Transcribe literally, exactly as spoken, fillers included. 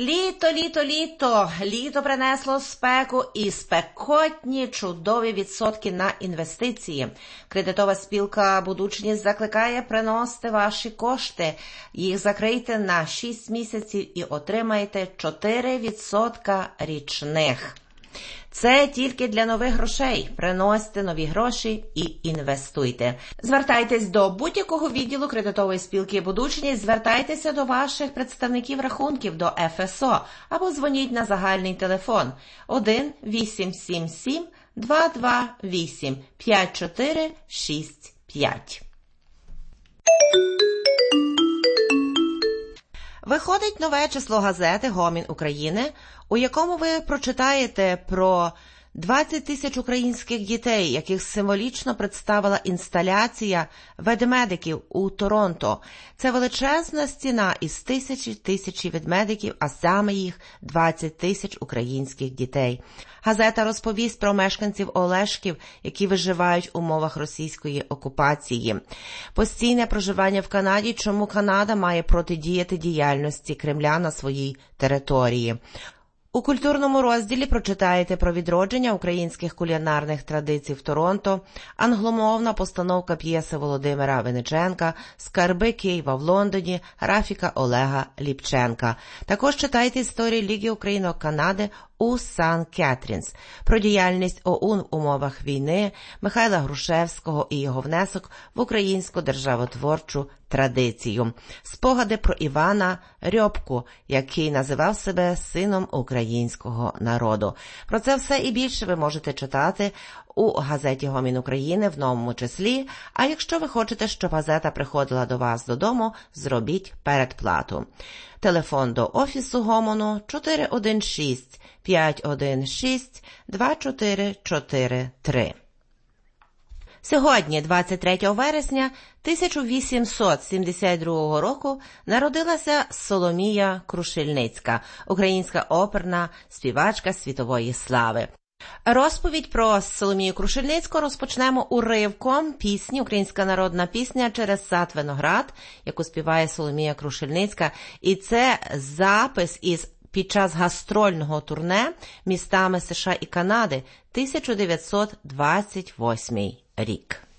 Літо, літо, літо. Літо принесло спеку і спекотні чудові відсотки на інвестиції. Кредитова спілка «Будучність» закликає приносити ваші кошти. Їх закрийте на шість місяців і отримаєте чотири відсотки річних. Це тільки для нових грошей. Приносьте нові гроші і інвестуйте. Звертайтесь до будь-якого відділу кредитової спілки «Будучність», звертайтеся до ваших представників рахунків, до еф ес о, або дзвоніть на загальний телефон один вісім сім сім два два вісім п'ять чотири шість п'ять. Виходить нове число газети «Гомін України», у якому ви прочитаєте про двадцять тисяч українських дітей, яких символічно представила інсталяція ведмедиків у Торонто. Це величезна стіна із тисячі тисячі ведмедиків, а саме їх двадцять тисяч українських дітей. Газета розповість про мешканців Олешків, які виживають в умовах російської окупації. Постійне проживання в Канаді, чому Канада має протидіяти діяльності Кремля на своїй території. У культурному розділі прочитаєте про відродження українських кулінарних традицій в Торонто, англомовна постановка п'єси Володимира Винниченка, скарби Києва в Лондоні, графіка Олега Ліпченка. Також читайте історію Ліги українок Канади у Сан-Кетрінс, про діяльність о у ен в умовах війни, Михайла Грушевського і його внесок в українську державотворчу традицію. Спогади про Івана Рьопку, який називав себе сином українського народу. Про це все і більше ви можете читати у газеті «Гомін України» в новому числі, а якщо ви хочете, щоб газета приходила до вас додому, зробіть передплату. Телефон до офісу Гомону чотири один шість п'ять один шість два чотири чотири три. Сьогодні, двадцять третього вересня тисяча вісімсот сімдесят другого року, народилася Соломія Крушельницька, українська оперна співачка світової слави. Розповідь про Соломію Крушельницьку розпочнемо уривком пісні «Українська народна пісня через сад виноград», яку співає Соломія Крушельницька, і це запис із під час гастрольного турне містами США і Канади тисяча дев'ятсот двадцять восьмий рік.